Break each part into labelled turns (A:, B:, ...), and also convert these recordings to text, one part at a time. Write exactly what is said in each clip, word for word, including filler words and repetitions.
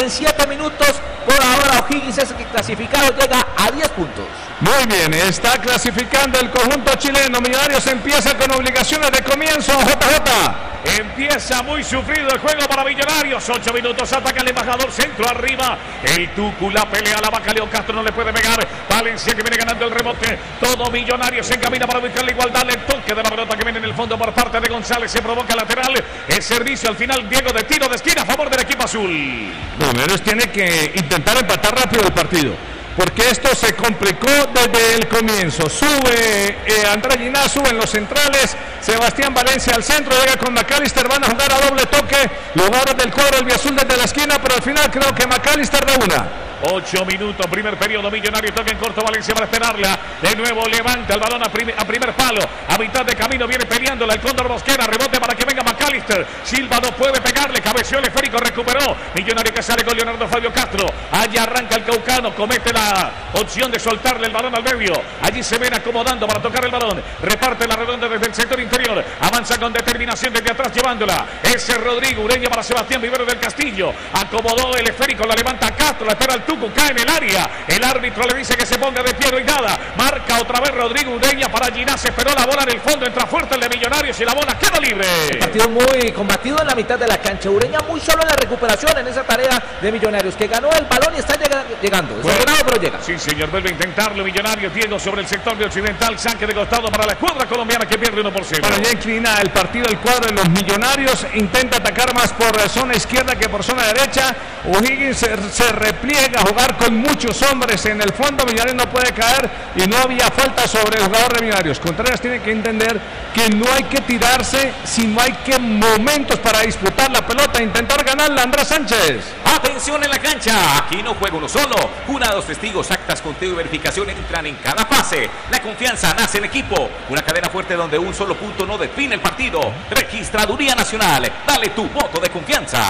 A: En siete minutos, por ahora O'Higgins es el clasificado, llega a diez puntos.
B: Muy bien, está clasificando el conjunto chileno. Millonarios empieza con obligaciones de comienzo. J J.
C: Empieza muy sufrido el juego para Millonarios. Ocho minutos, ataca el embajador, centro arriba. El Tucu la pelea, la vaca León Castro no le puede pegar. Valencia que viene ganando el rebote. Todo Millonarios se encamina para buscar la igualdad. El toque de la pelota que viene en el fondo por parte de González. Se provoca lateral. El servicio al final, Diego, de tiro de esquina a favor del equipo azul.
B: Millonarios tiene que intentar empatar rápido el partido, porque esto se complicó desde el comienzo. Sube eh, Andrés Ginás, sube en los centrales, Sebastián Valencia al centro, llega con McAllister, van a jugar a doble toque, los jugadores del cuadro albiazul desde la esquina, pero al final creo que McAllister de una.
C: Ocho minutos, primer periodo, Millonarios toca en corto, Valencia para esperarla, de nuevo levanta el balón a, prim a primer palo, a mitad de camino viene peleándola el Cóndor Mosquera, rebote para que venga McAllister, Silva no puede pegarle, cabeció el esférico, recuperó, Millonario que sale con Leonardo Fabio Castro, allá arranca el Caucano, comete la opción de soltarle el balón al medio, allí se ven acomodando para tocar el balón, reparte la redonda desde el sector interior, avanza con determinación desde atrás llevándola, ese Rodrigo Ureña para Sebastián Vivero del Castillo, acomodó el esférico, la levanta Castro, la espera el Tucu, cae en el área, el árbitro le dice que se ponga de pie y nada, marca otra vez Rodrigo Ureña para Ginás, esperó la bola en el fondo, entra fuerte el de Millonarios y la bola queda libre.
A: El partido muy combatido en la mitad de la cancha, Ureña muy solo en la recuperación en esa tarea de Millonarios, que ganó el balón y está llegando, desordenado bueno, pero llega.
C: Sí señor, vuelve a intentarlo Millonarios, Diego sobre el sector de occidental, saque de costado para la escuadra colombiana que pierde uno por cero.
B: Bueno, ya inclina el partido el cuadro de los Millonarios, intenta atacar más por zona izquierda que por zona derecha, O'Higgins se, se repliega a jugar con muchos hombres en el fondo, Millonarios no puede caer y no había falta sobre el jugador de Millonarios. Contreras tiene que entender que no hay que tirarse, sino hay que momentos para disputar la pelota, intentar ganarla. Andrés Sánchez.
D: Atención en la cancha, aquí no juega uno solo, jurados, testigos, actas, conteo y verificación entran en cada fase. La confianza nace en equipo, una cadena fuerte donde un solo punto no define el partido. Registraduría Nacional, dale tu voto de confianza.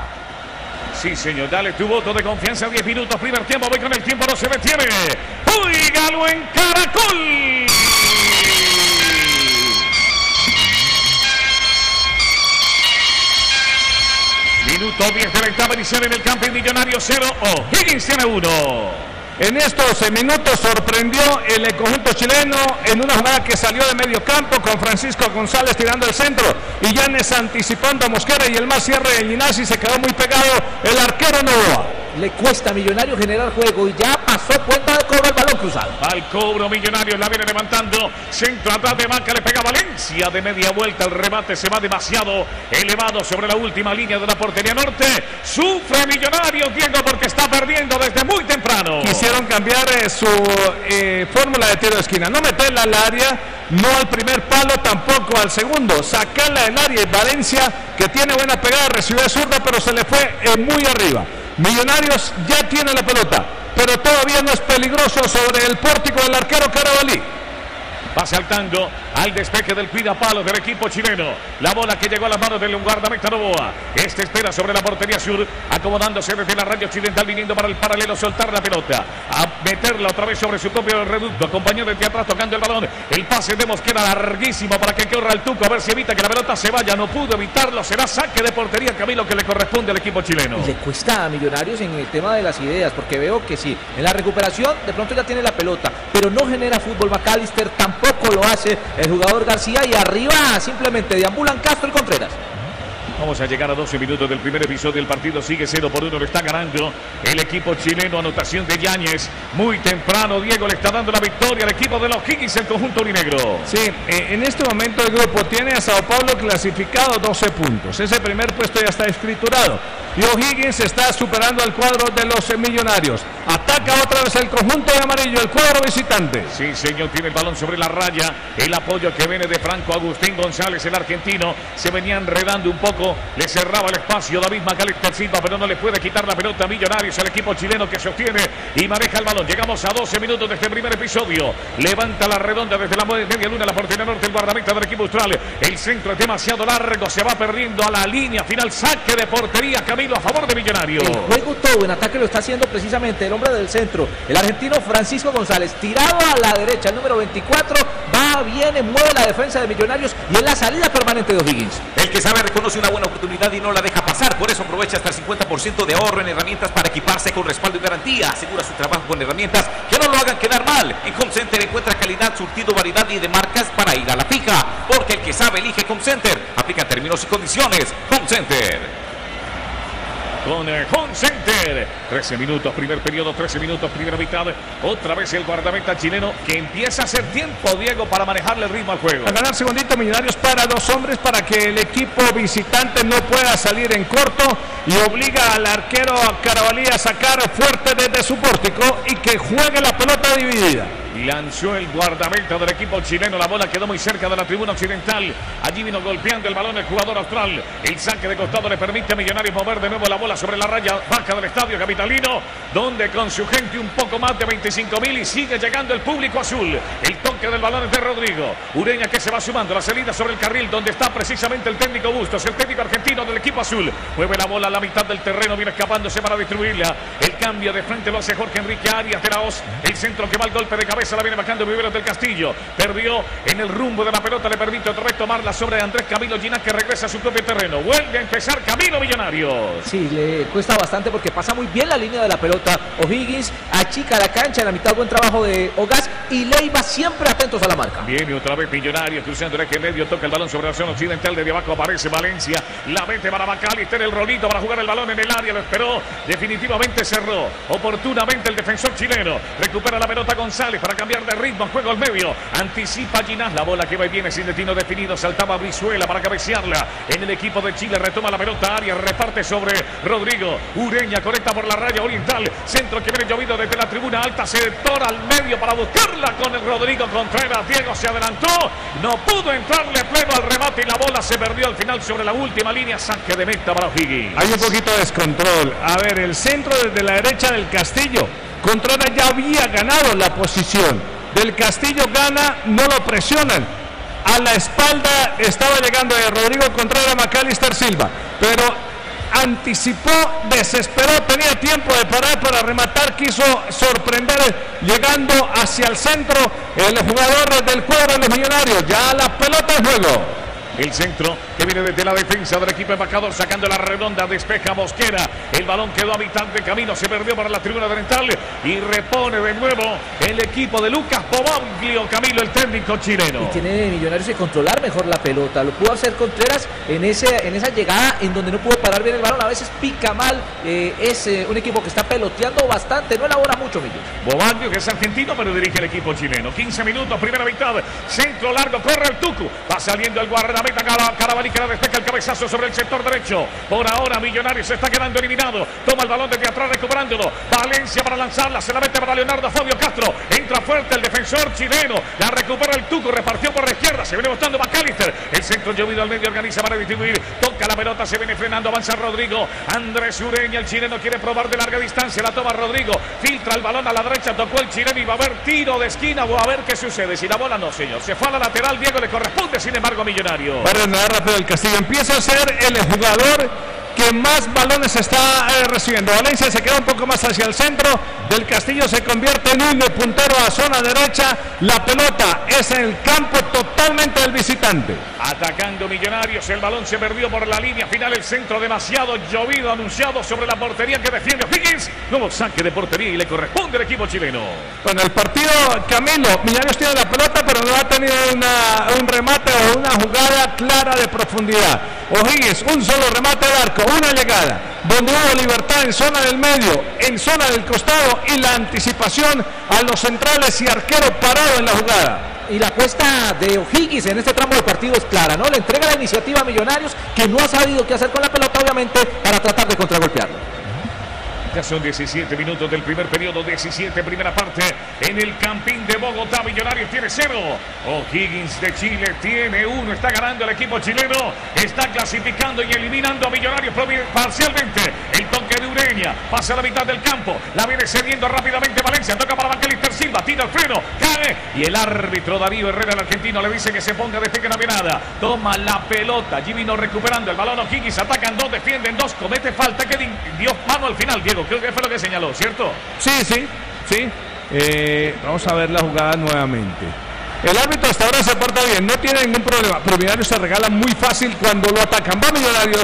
C: Sí, señor, dale tu voto de confianza. diez minutos, primer tiempo, voy con el tiempo, no se detiene. ¡Óigalo en Caracol! Minuto diez de la etapa inicial en el campo y Millonarios cero, O'Higgins tiene uno.
B: En estos minutos sorprendió el conjunto chileno en una jugada que salió de medio campo con Francisco González tirando el centro y Yanes anticipando a Mosquera y el más cierre de Ginás y se quedó muy pegado el arquero Novoa.
A: Le cuesta a Millonarios generar juego y ya pasó cuenta de cobro el balón cruzado.
C: Al cobro Millonarios la viene levantando, centro atrás de Maca, le pega Valencia de media vuelta, el remate se va demasiado elevado sobre la última línea de la portería norte. Sufre Millonarios, Diego, porque está perdiendo desde muy temprano.
B: Quisieron cambiar eh, su eh, fórmula de tiro de esquina, no meterla al área, no al primer palo, tampoco al segundo, sacarla del área y Valencia, que tiene buena pegada, recibió de zurda, pero se le fue eh, muy arriba. Millonarios ya tiene la pelota, pero todavía no es peligroso sobre el pórtico del arquero Carabalí.
C: Va saltando al despeje del cuidapalo del equipo chileno. La bola que llegó a las manos del guardameta Novoa. Este espera sobre la portería sur, acomodándose desde la raya occidental, viniendo para el paralelo, soltar la pelota, a meterla otra vez sobre su propio reducto, acompañado desde atrás tocando el balón. El pase de Mosquera larguísimo para que corra el Tuco, a ver si evita que la pelota se vaya. No pudo evitarlo, será saque de portería, Camilo, que le corresponde al equipo chileno.
A: Y le cuesta a Millonarios en el tema de las ideas, porque veo que sí, en la recuperación de pronto ya tiene la pelota, pero no genera fútbol. McAllister tampoco Poco lo hace el jugador García y arriba simplemente deambulan Castro y Contreras.
C: Vamos a llegar a doce minutos del primer episodio. El partido sigue cero por uno. Lo está ganando el equipo chileno. Anotación de Yáñez. Muy temprano. Diego le está dando la victoria al equipo de los O'Higgins, el conjunto urinegro.
B: Sí, eh, en este momento el grupo tiene a Sao Paulo clasificado doce puntos. Ese primer puesto ya está escriturado. Y O'Higgins está superando al cuadro de los Millonarios. Ataca otra vez el conjunto de amarillo, el cuadro visitante.
C: Sí, señor, tiene el balón sobre la raya. El apoyo que viene de Franco Agustín González, el argentino. Se venía enredando un poco. Le cerraba el espacio David McAllister Silva, pero no le puede quitar la pelota a Millonarios, el equipo chileno que sostiene y maneja el balón. Llegamos a doce minutos de este primer episodio. Levanta la redonda desde la media luna, la portería norte, el guardameta del equipo austral. El centro es demasiado largo, se va perdiendo a la línea final. Saque de portería, Camilo, a favor de Millonarios.
A: El juego todo en ataque lo está haciendo precisamente el hombre del centro, el argentino Francisco González, tirado a la derecha, el número veinticuatro, va, viene, mueve la defensa de Millonarios y es la salida permanente de O'Higgins.
D: El que sabe reconoce una buena oportunidad y no la deja pasar. avanzar. Por eso aprovecha hasta el cincuenta por ciento de ahorro en herramientas para equiparse con respaldo y garantía. Asegura su trabajo con herramientas que no lo hagan quedar mal. En Home Center encuentra calidad, surtido, variedad y de marcas para ir a la fija. Porque el que sabe elige Home Center. Aplica términos y condiciones. Home Center.
C: Con el Home Center, trece minutos, primer periodo, trece minutos, primera mitad. Otra vez el guardameta chileno que empieza a hacer tiempo, Diego, para manejarle el ritmo al juego.
B: A ganar segundito, Millonarios para dos hombres para que el equipo visitante no pueda salir en corto y obliga al arquero Carabalí a sacar fuerte desde su pórtico y que juegue la pelota dividida.
C: Lanzó el guardameta del equipo chileno, la bola quedó muy cerca de la tribuna occidental. Allí vino golpeando el balón el jugador austral. El saque de costado le permite a Millonarios mover de nuevo la bola sobre la raya baja del estadio capitalino, donde con su gente un poco más de veinticinco mil y sigue llegando el público azul. El toque del balón es de Rodrigo Ureña, que se va sumando la salida sobre el carril donde está precisamente el técnico Bustos, el técnico argentino del equipo azul. Mueve la bola a la mitad del terreno, viene escapándose para distribuirla. El cambio de frente lo hace Jorge Enrique Arias de la Hoz. El centro que va al golpe de cabeza la viene bajando Viveros del Castillo. Perdió en el rumbo de la pelota, le permite otra vez tomarla sobre Andrés Camilo Ginás, que regresa a su propio terreno. Vuelve a empezar Camilo Millonarios.
A: Sí, le cuesta bastante porque pasa muy bien la línea de la pelota. O'Higgins achica la cancha, en la mitad buen trabajo de Ogaz y Leiva siempre atentos a la marca.
C: Viene otra vez Millonarios cruzando el eje medio, toca el balón sobre la zona occidental, desde abajo aparece Valencia, la mete para McAllister, el rolito para jugar el balón en el área, lo esperó, definitivamente cerró oportunamente el defensor chileno, recupera la pelota González para cambiar de ritmo, juego al medio, anticipa Ginás, la bola que va y viene sin destino definido, saltaba Brizuela para cabecearla en el equipo de Chile, retoma la pelota Arias, reparte sobre Rodrigo Ureña, conecta por la raya oriental, centro que viene llovido desde la tribuna alta, se tora al medio para buscarla con el Rodrigo Contreras. Diego se adelantó, no pudo entrarle pleno al remate y la bola se perdió al final sobre la última línea, saque de meta para O'Higgins.
B: Hay un poquito de descontrol. A ver, el centro desde la derecha del Castillo, Contreras ya había ganado la posición, del Castillo gana, no lo presionan, a la espalda estaba llegando de Rodrigo Contreras McAllister Silva, pero anticipó, desesperó, tenía tiempo de parar para rematar, quiso sorprender llegando hacia el centro el jugador del cuadro de los Millonarios, ya la pelota en juego.
C: El centro que viene desde la defensa del equipo embajador, sacando la redonda, despeja Mosquera. El balón quedó a mitad de camino, se perdió para la tribuna oriental y repone de nuevo el equipo de Lucas Bobaglio, Camilo, el técnico chileno.
A: Y tiene Millonarios que controlar mejor la pelota. Lo pudo hacer Contreras en, ese, en esa llegada en donde no pudo parar bien el balón. A veces pica mal. Eh, es eh, un equipo que está peloteando bastante, no elabora mucho, Millo.
C: Bobaglio, que es argentino, pero dirige el equipo chileno. quince minutos, primera mitad. Centro largo, corre el Tucu. Va saliendo el guardameta Carabalí, que la despeja el cabezazo sobre el sector derecho. Por ahora Millonarios se está quedando eliminado. Toma el balón desde atrás recuperándolo. Valencia para lanzarla, se la mete para Leonardo Fabio Castro. Entra fuerte el defensor chileno. La recupera el Tucu, repartió por la izquierda. Se viene botando McAllister. El centro llovido al medio, organiza para distribuir. Toca la pelota, se viene frenando, avanza Rodrigo. Andrés Ureña, el chileno, quiere probar de larga distancia. La toma Rodrigo. Filtra el balón a la derecha, tocó el chileno y va a haber tiro de esquina. O a ver qué sucede. Si la bola no, señor. Se fue a la lateral, Diego le corresponde, sin embargo, Millonario.
B: Va a renovar rápido el Castillo. Empieza a ser el jugador que más balones está eh, recibiendo. Valencia se queda un poco más hacia el centro. Del Castillo se convierte en un puntero a zona derecha. La pelota es en el campo totalmente del visitante.
C: Atacando Millonarios, el balón se perdió por la línea final, el centro demasiado llovido anunciado sobre la portería que defiende O'Higgins. Nuevo saque de portería y le corresponde al equipo chileno.
B: Bueno, el partido, Camilo, Millonarios tiene la pelota, pero no ha tenido una, un remate o una jugada clara de profundidad. O'Higgins, un solo remate de arco, una llegada, donde hubo libertad en zona del medio, en zona del costado y la anticipación a los centrales y arquero parado en la jugada.
A: Y la apuesta de O'Higgins en este tramo del partido es clara, ¿no? Le entrega la iniciativa a Millonarios, que no ha sabido qué hacer con la pelota, obviamente, para tratar de contragolpearlo.
C: Ya son diecisiete minutos del primer periodo, diecisiete primera parte en el Campín de Bogotá. Millonarios tiene cero, O'Higgins de Chile tiene uno, está ganando el equipo chileno, está clasificando y eliminando a Millonarios parcialmente. El toque de Ureña, pasa a la mitad del campo, la viene cediendo rápidamente Valencia, toca para McAllister Silva, tira el freno, cae y el árbitro Darío Herrera, el argentino, le dice que se ponga de fe que no había nada. Toma la pelota, allí vino recuperando el balón O'Higgins, atacan dos, defienden dos, comete falta que dio mano al final, Diego. Creo que fue lo que señaló, ¿cierto?
B: Sí, sí, sí. Eh, vamos a ver la jugada nuevamente. El árbitro hasta ahora se porta bien, no tiene ningún problema. Pero Millonarios se regala muy fácil cuando lo atacan. Va Millonarios.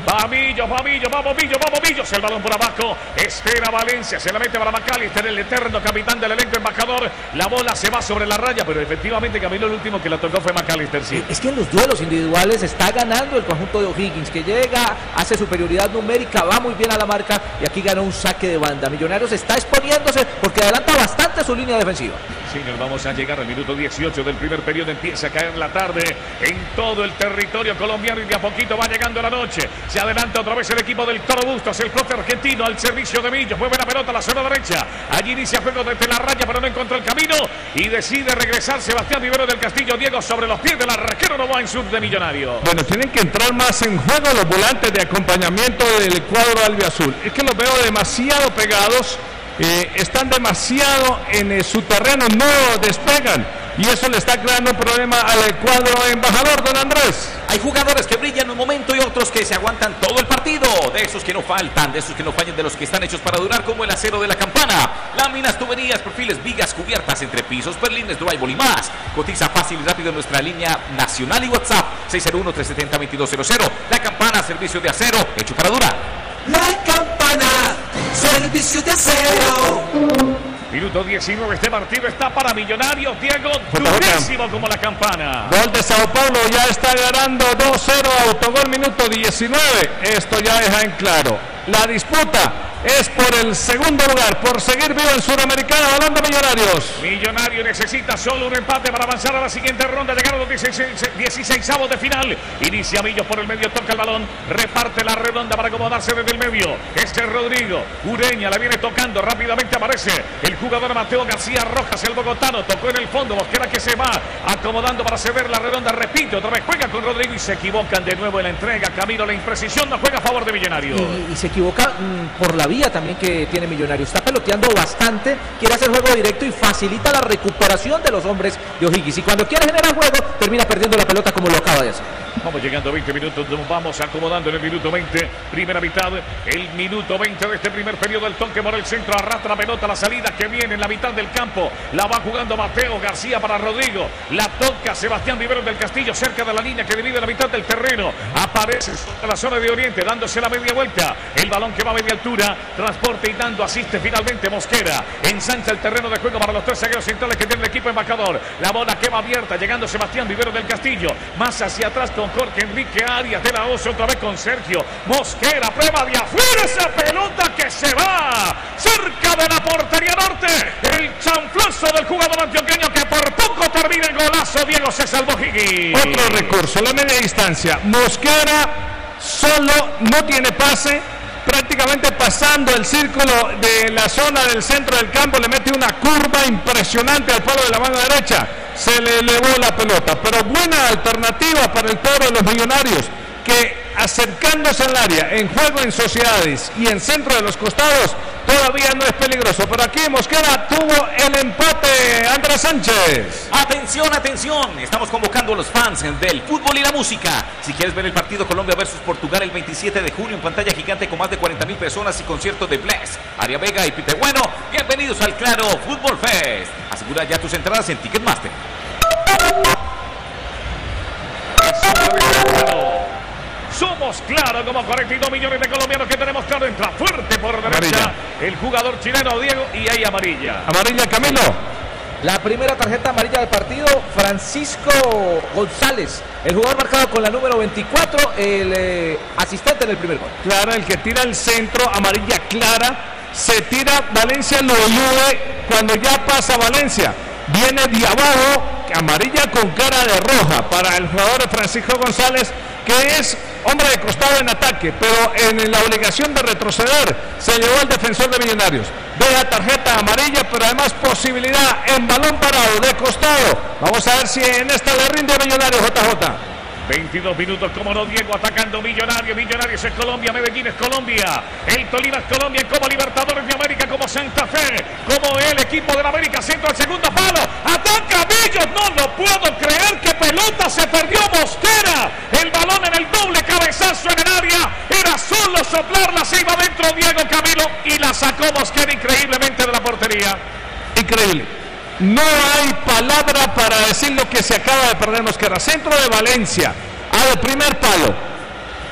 C: Va Millos, va Millos, vamos Millos, vamos Millos. El balón por abajo. Espera Valencia. Se la mete para McAllister, el eterno capitán del elenco embajador. La bola se va sobre la raya, pero efectivamente Camilo, el último que la tocó fue McAllister. Sí.
A: Es que en los duelos individuales está ganando el conjunto de O'Higgins, que llega, hace superioridad numérica, va muy bien a la marca y aquí ganó un saque de banda. Millonarios está exponiéndose porque adelanta bastante su línea defensiva.
C: Señor, vamos a llegar al minuto dieciocho del primer periodo. Empieza a caer la tarde en todo el territorio colombiano y de a poquito va llegando la noche. Se adelanta otra vez el equipo del Toro Bustos, el profe argentino al servicio de Millos. Mueve la pelota a la zona derecha. Allí inicia juego desde la raya, pero no encontró el camino y decide regresar Sebastián Vivero del Castillo. Diego sobre los pies del arquero Novoa en sub de Millonario.
B: Bueno, tienen que entrar más en juego los volantes de acompañamiento del cuadro albiazul. Es que los veo demasiado pegados. Eh, están demasiado en eh, su terreno, no despegan y eso le está creando un problema al cuadro embajador, don Andrés.
D: Hay jugadores que brillan un momento y otros que se aguantan todo el partido, de esos que no faltan, de esos que no fallan, de los que están hechos para durar, como el acero de la campana, láminas, tuberías, perfiles, vigas, cubiertas, entrepisos, perlines, drywall y más. Cotiza fácil y rápido en nuestra línea nacional y WhatsApp seis cero uno, tres siete cero, dos dos cero cero. La Campana, servicio de acero hecho para durar.
E: La Campana, servicio de acero.
C: Minuto diecinueve, este partido está para Millonarios. Diego, durísimo como la campana.
B: Gol de Sao Paulo, ya está ganando dos cero, autogol minuto diecinueve. Esto ya deja en claro. La disputa es por el segundo lugar, por seguir vivo en Sudamericana, balón de Millonarios.
C: Millonario necesita solo un empate para avanzar a la siguiente ronda, llegar a los dieciseisavos de final. Inicia Millos por el medio, toca el balón, reparte la redonda para acomodarse desde el medio. Este es Rodrigo, Ureña la viene tocando, rápidamente aparece el jugador Mateo García Rojas, el bogotano, tocó en el fondo, Mosquera que se va acomodando para ceder la redonda, repite, otra vez juega con Rodrigo y se equivocan de nuevo en la entrega. Camilo, la imprecisión no juega a favor de Millonarios.
A: Y, y se equivoca mmm, por la vía también que tiene Millonarios. Está peloteando bastante, quiere hacer juego directo y facilita la recuperación de los hombres de O'Higgins. Y cuando quiere generar juego, termina perdiendo la pelota como lo acaba de hacer.
C: Vamos llegando a veinte minutos, nos vamos acomodando en el minuto veinte, primera mitad, el minuto veinte de este primer periodo. El toque por el centro, arrastra la pelota, la salida que viene en la mitad del campo, la va jugando Mateo García para Rodrigo, la toca Sebastián Vivero del Castillo cerca de la línea que divide la mitad del terreno, aparece en la zona de Oriente dándose la media vuelta, el balón que va a media altura, transporte y dando, asiste finalmente Mosquera, ensancha el terreno de juego para los tres zagueros centrales que tiene el equipo embajador, la bola que va abierta, llegando Sebastián Vivero del Castillo, más hacia atrás con Jorge Enrique Arias de la Oce, otra vez con Sergio Mosquera, prueba de afuera esa pelota que se va cerca de la portería norte, el chanflazo del jugador antioqueño que por poco termina el golazo. Diego, se salvó Higgins.
B: Otro recurso, la media distancia, Mosquera solo no tiene pase, prácticamente pasando el círculo de la zona del centro del campo, le mete una curva impresionante al palo de la mano derecha, se le elevó la pelota, pero buena alternativa para el cuadro de los Millonarios, que acercándose al área, en juego en sociedades y en centro de los costados, todavía no es peligroso, pero aquí Mosquera tuvo el empate. Andrés Sánchez.
D: Atención, atención, estamos convocando a los fans del fútbol y la música. Si quieres ver el partido Colombia versus Portugal el veintisiete de junio en pantalla gigante con más de cuarenta mil personas y conciertos de Bless, Aria Vega y Pite Bueno, bienvenidos al Claro Fútbol Fest. Asegura ya tus entradas en Ticketmaster.
C: Somos Claro, como cuarenta y dos millones de colombianos que tenemos Claro. Entra fuerte por derecha amarilla el jugador chileno Diego y hay amarilla.
B: Amarilla, Camilo.
A: La primera tarjeta amarilla del partido, Francisco González, el jugador marcado con la número veinticuatro, el eh, asistente en el primer gol.
B: Claro, el que tira el centro, amarilla clara, se tira, Valencia lo elude cuando ya pasa Valencia. Viene de abajo, amarilla con cara de roja para el jugador Francisco González, que es hombre de costado en ataque, pero en la obligación de retroceder se llevó al defensor de Millonarios. Deja tarjeta amarilla, pero además posibilidad en balón parado de costado. Vamos a ver si en esta le rinde a Millonarios. J J.
C: veintidós minutos, como no, Diego atacando Millonarios. Millonarios es Colombia, Medellín es Colombia, el Tolima es Colombia, como Libertadores de América, como Santa Fe, como el equipo de la América, centro al segundo palo, ataca Millos, no lo puedo creer, que pelota se perdió Mosquera, el balón en el doble cabezazo en el área, era solo soplarla, se iba dentro Diego Camilo y la sacó Mosquera increíblemente de la portería.
B: Increíble. No hay palabra para decir lo que se acaba de perder Mosquera. Centro de Valencia, al primer palo.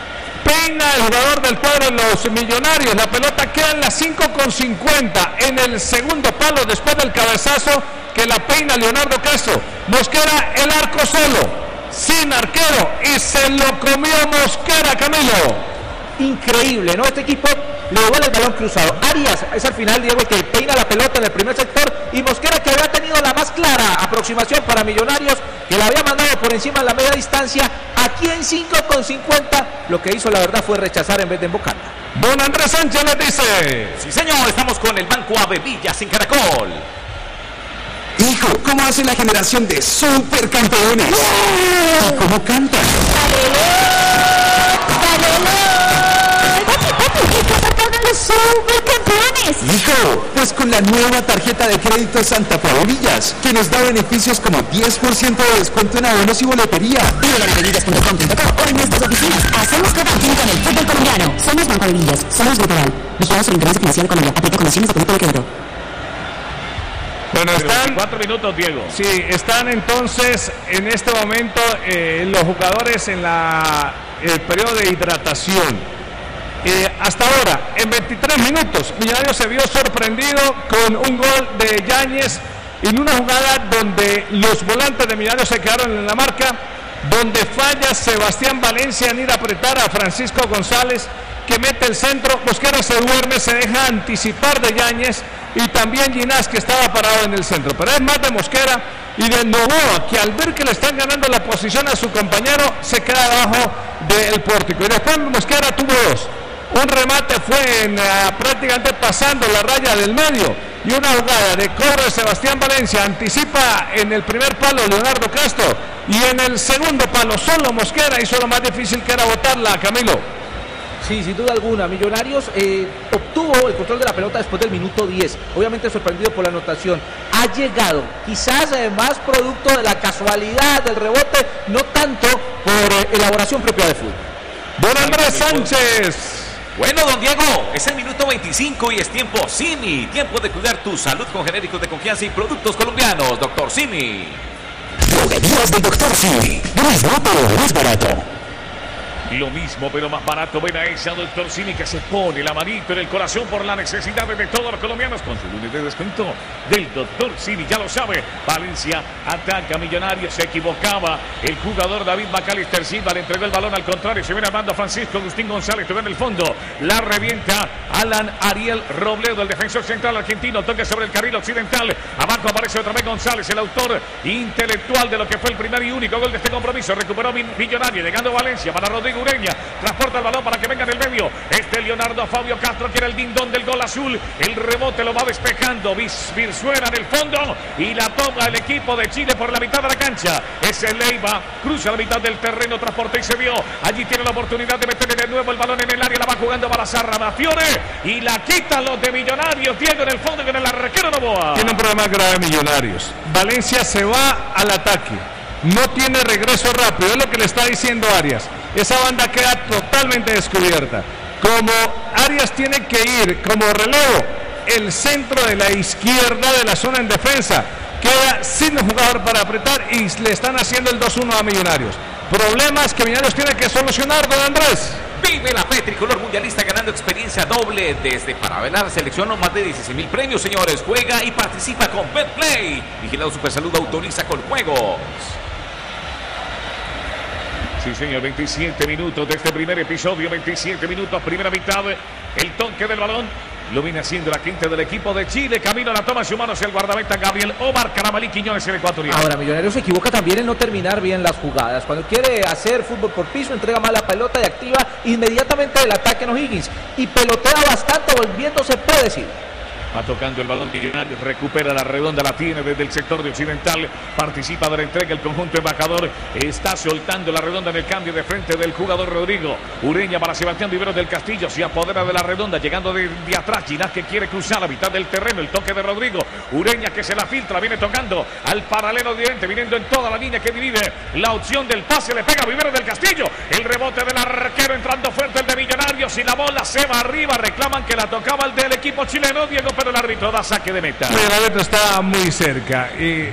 B: peina el jugador del cuadro de los Millonarios. La pelota queda en las cinco con cincuenta en el segundo palo después del cabezazo que la peina Leonardo Castro. Mosquera el arco solo, sin arquero, y se lo comió Mosquera, Camilo.
A: Increíble, ¿no? Este equipo le devuelve el balón cruzado. Arias es al final, Diego, el que peina la pelota en el primer sector, y Mosquera, que había tenido la más clara aproximación para Millonarios, que la había mandado por encima de la media distancia, aquí en cinco con cincuenta, lo que hizo la verdad fue rechazar en vez de embocarla.
B: Don Andrés Sánchez les dice:
D: sí señor, estamos con el Banco Avevillas en Caracol.
E: Hijo, ¿cómo hace la generación de supercampeones? ¿Y cómo cantan?
F: ¡Supercampeones!
E: Hijo, pues con la nueva tarjeta de crédito Santa Fe Villas, que nos da beneficios como diez por ciento de descuento en abonos y boletería.
F: Pide en bevillas punto com punto co o en nuestras oficinas. Hacemos cooperación con el fútbol colombiano. Somos Banco Bevillas, somos literal. Vigilados por Interés Financiero Colombia. Aplica condiciones de política de crédito.
B: Bueno, están
C: cuatro minutos, Diego.
B: Sí, están entonces en este momento eh, los jugadores en la el periodo de hidratación. Eh, hasta ahora, en veintitrés minutos, Millonarios se vio sorprendido con un gol de Yáñez en una jugada donde los volantes de Millonarios se quedaron en la marca, donde falla Sebastián Valencia en ir a apretar a Francisco González, que mete el centro. Mosquera se duerme, se deja anticipar de Yáñez, y también Ginás, que estaba parado en el centro. Pero es más de Mosquera y de Novoa, que al ver que le están ganando la posición a su compañero, se queda abajo del pórtico. Y después Mosquera tuvo dos. Un remate fue en, uh, prácticamente pasando la raya del medio, y una jugada de cobro de Sebastián Valencia, anticipa en el primer palo Leonardo Castro, y en el segundo palo solo Mosquera hizo lo más difícil, que era botarla, Camilo.
A: Sí, sin duda alguna. Millonarios eh, obtuvo el control de la pelota después del minuto diez. Obviamente sorprendido por la anotación. Ha llegado, quizás eh, más producto de la casualidad del rebote, no tanto por eh, elaboración propia de fútbol.
B: Don Andrés Sánchez.
D: Bueno, don Diego, es el minuto veinticinco y es tiempo Simi. Tiempo de cuidar tu salud con genéricos de confianza y productos colombianos. Doctor Simi.
E: Droguerías del Doctor Simi. No es no, pero más barato.
C: Lo mismo, pero más barato. Ven a ese Doctor Simi que se pone la manito en el corazón por las necesidades de todos los colombianos con su lunes de descuento del Doctor Simi. Ya lo sabe, Valencia ataca a Millonarios, se equivocaba el jugador David McAllister Silva, le entregó el balón al contrario, se viene armando Francisco Agustín González, tocó en el fondo, la revienta Alan Ariel Robledo, el defensor central argentino, toque sobre el carril occidental, abajo aparece otra vez González, el autor intelectual de lo que fue el primer y único gol de este compromiso. Recuperó Millonario, llegando Valencia para Rodrigo Ureña, transporta el balón para que venga en el medio. Este Leonardo Fabio Castro, que era el dindón del gol azul. El rebote lo va despejando Virzuela en el fondo, y la toma el equipo de Chile por la mitad de la cancha. Ese Leiva cruza la mitad del terreno, transporta y se vio. Allí tiene la oportunidad de meterle de nuevo el balón en el área, la va jugando para Sarrafiore y la quitan los de Millonarios. Diego en el fondo con el arquero Novoa.
B: Tiene un problema grave Millonarios. Valencia se va al ataque, no tiene regreso rápido, es lo que le está diciendo Arias. Esa banda queda totalmente descubierta. Como Arias tiene que ir como relevo, el centro de la izquierda de la zona en defensa queda sin jugador para apretar, y le están haciendo el dos uno a Millonarios. Problemas que Millonarios tiene que solucionar, don Andrés.
D: Vive la fe tricolor mundialista ganando experiencia doble desde para ver la selección, o más de dieciséis mil premios, señores. Juega y participa con Betplay. Vigilado Supersalud, autoriza con juegos.
C: Sí, señor, veintisiete minutos de este primer episodio, veintisiete minutos, primera mitad, el toque del balón, lo viene haciendo la quinta del equipo de Chile, camino a la toma, su mano hacia el guardameta Gabriel Omar Carabalí Quiñones, el ecuatoriano.
A: Ahora, Millonarios se equivoca también en no terminar bien las jugadas. Cuando quiere hacer fútbol por piso, entrega mal la pelota y activa inmediatamente el ataque en O'Higgins, y pelotea bastante, volviéndose, puede decir.
C: Va tocando el balón Millonarios, recupera la redonda, la tiene desde el sector de occidental, participa de la entrega el conjunto embajador, está soltando la redonda en el cambio de frente del jugador Rodrigo Ureña para Sebastián Viveros del Castillo, se apodera de la redonda, llegando de, de atrás, Ginás, que quiere cruzar la mitad del terreno, el toque de Rodrigo Ureña, que se la filtra, viene tocando al paralelo directo, viniendo en toda la línea que divide la opción del pase, le pega Viveros del Castillo, el rebote del arquero entrando fuerte el de Millonarios, y la bola se va arriba, reclaman que la tocaba el del equipo chileno, Diego, pero el árbitro da saque de meta.
B: El árbitro está muy cerca, y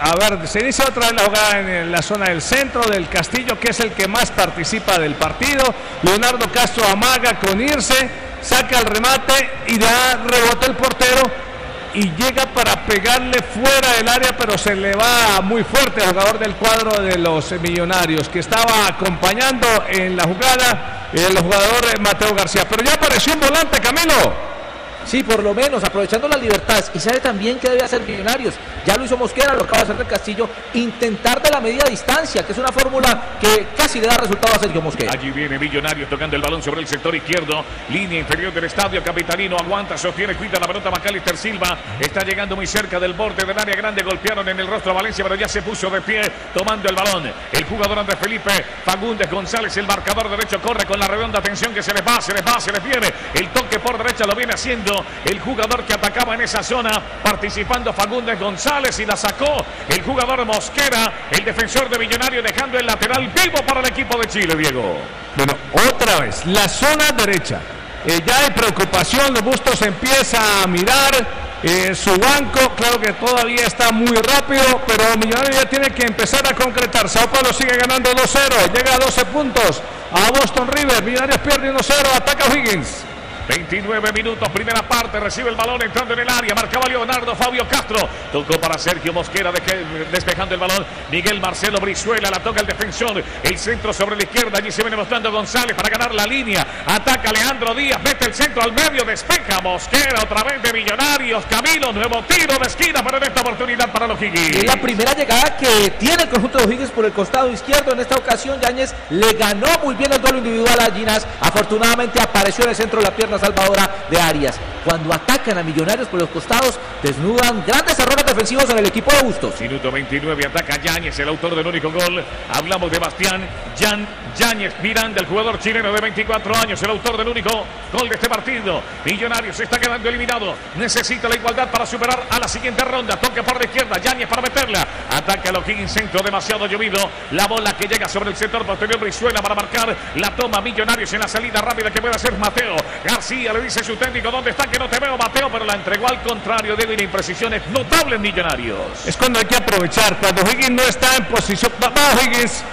B: A ver, se inicia otra vez la jugada en la zona del centro del Castillo, que es el que más participa del partido. Leonardo Castro amaga con irse, saca el remate y da rebote el portero y llega para pegarle fuera del área, pero se le va muy fuerte al jugador del cuadro de los Millonarios, que estaba acompañando en la jugada el jugador Mateo García. Pero ya apareció un volante, Camilo.
A: Sí, por lo menos, aprovechando las libertades. Y sabe también que debe hacer Millonarios. Ya lo hizo Mosquera, lo acaba de hacer del Castillo. Intentar de la media distancia, que es una fórmula que casi le da resultado a Sergio Mosquera.
C: Allí viene Millonarios tocando el balón sobre el sector izquierdo. Línea inferior del estadio. Capitalino aguanta, sostiene, cuida la pelota. Macalister Silva está llegando muy cerca del borde del área grande. Golpearon en el rostro a Valencia, pero ya se puso de pie tomando el balón. El jugador Andrés Felipe Fagundes González, el marcador derecho, corre con la redonda. Atención que se le va, se le va, se le viene. El toque por derecha lo viene haciendo el jugador que atacaba en esa zona, participando Fagundes González, y la sacó el jugador Mosquera, el defensor de Millonario, dejando el lateral vivo para el equipo de Chile, Diego.
B: Bueno, otra vez, la zona derecha. Eh, ya hay preocupación, los Bustos empieza a mirar eh, su banco. Claro que todavía está muy rápido, pero Millonario ya tiene que empezar a concretar. Sao Paulo sigue ganando dos cero, llega a doce puntos a Boston River. Millonarios pierde uno cero, ataca O'Higgins.
C: veintinueve minutos, primera parte, recibe el balón entrando en el área, marcaba Leonardo Fabio Castro, tocó para Sergio Mosquera, despejando el balón, Miguel Marcelo Brizuela, la toca el defensor, el centro sobre la izquierda, allí se viene mostrando González para ganar la línea, ataca Leandro Díaz, mete el centro al medio, despeja Mosquera, otra vez de Millonarios, Camilo, nuevo tiro de esquina, pero en esta oportunidad para los Higgins.
A: Es la primera llegada que tiene el conjunto de Higgins por el costado izquierdo. En esta ocasión Yáñez le ganó muy bien el duelo individual a Ginás, afortunadamente apareció en el centro de la pierna salvadora de Arias. Cuando atacan a Millonarios por los costados, desnudan grandes errores defensivos en el equipo de Bustos.
C: Minuto veintinueve, ataca Yáñez, el autor del único gol. Hablamos de Bastián Jan Yáñez Miranda, el jugador chileno de veinticuatro años, el autor del único gol de este partido. Millonarios se está quedando eliminado, necesita la igualdad para superar a la siguiente ronda. Toque por la izquierda, Yáñez para meterla, ataca a los Higgins, centro demasiado llovido, la bola que llega sobre el sector posterior, Brizuela para marcar, la toma Millonarios en la salida rápida que puede hacer Mateo García, le dice su técnico, ¿dónde está? Que no te veo, Mateo, pero la entregó al contrario, Diego, y la imprecisión es notable en Millonarios.
B: Es cuando hay que aprovechar, cuando Higgins no está en posición. Vamos, Higgins.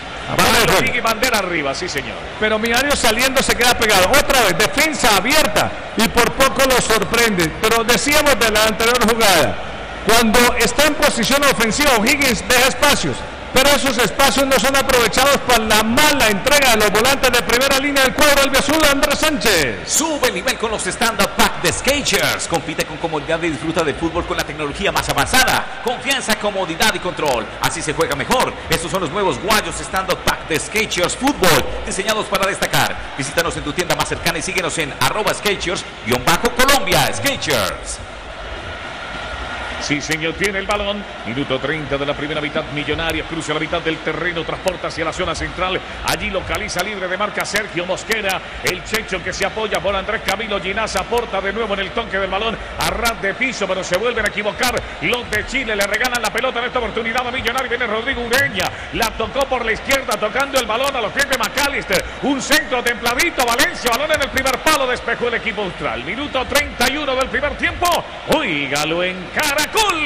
C: Vamos, Higgins, bandera arriba, sí señor.
B: Pero Millonarios saliendo se queda pegado. Otra vez, defensa abierta y por poco lo sorprende. Pero decíamos de la anterior jugada, cuando está en posición ofensiva, Higgins deja espacios, pero esos espacios no son aprovechados por la mala entrega de los volantes de primera línea del cuadro albiazul, Andrés Sánchez.
D: Sube el nivel con los Stand-Up Pack de Skechers. Compite con comodidad y disfruta del fútbol con la tecnología más avanzada. Confianza, comodidad y control. Así se juega mejor. Estos son los nuevos guayos Stand-Up Pack de Skechers Fútbol, diseñados para destacar. Visítanos en tu tienda más cercana y síguenos en arroba Skechers-Colombia. Skechers.
C: Sí, señor, tiene el balón. Minuto treinta de la primera mitad. Millonarios cruza la mitad del terreno, transporta hacia la zona central. Allí localiza libre de marca Sergio Mosquera. El Checho que se apoya por Andrés Camilo Ginás aporta de nuevo en el toque del balón a ras de piso, pero se vuelven a equivocar. Los de Chile le regalan la pelota en esta oportunidad a Millonarios. Viene Rodrigo Ureña. La tocó por la izquierda, tocando el balón a los pies de Macalister. Un centro templadito. Valencia, balón en el primer palo. Despejó el equipo austral. Minuto treinta y uno del primer tiempo. Óigalo en cara. ¡Gol!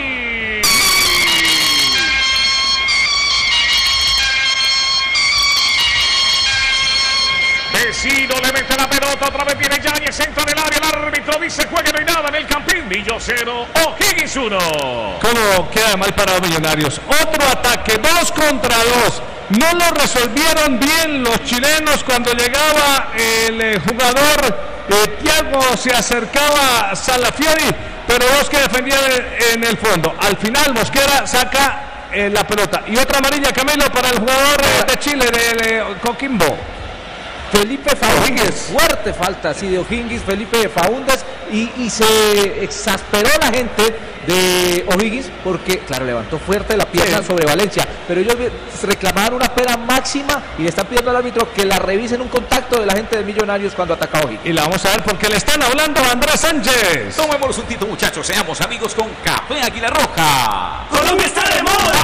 C: Vecino le mete la pelota, otra vez viene Yáñez, entra en el área, el árbitro dice juegue, no hay nada en el Campín. Millo cero, O'Higgins uno.
B: ¿Cómo queda mal parado Millonarios? Otro ataque, dos contra dos. No lo resolvieron bien los chilenos cuando llegaba el eh, jugador eh, Thiago, se acercaba a Salafiori, pero dos que defendían en, en el fondo. Al final Mosquera saca eh, la pelota. Y otra amarilla, Camilo, para el jugador eh, de Chile, de, de Coquimbo.
A: Felipe Faúndez, fuerte falta así de O'Higgins, Felipe Faúndez, y, y se exasperó la gente de O'Higgins porque, claro, levantó fuerte la pierna sí. sobre Valencia, pero ellos reclamaron una pena máxima y le están pidiendo al árbitro que la revisen un contacto de la gente de Millonarios cuando ataca a O'Higgins.
B: Y la vamos a ver porque le están hablando a Andrés Sánchez.
D: Tomémonos un tito, muchachos, seamos amigos con Café Águila Roja.
G: Colombia está de moda.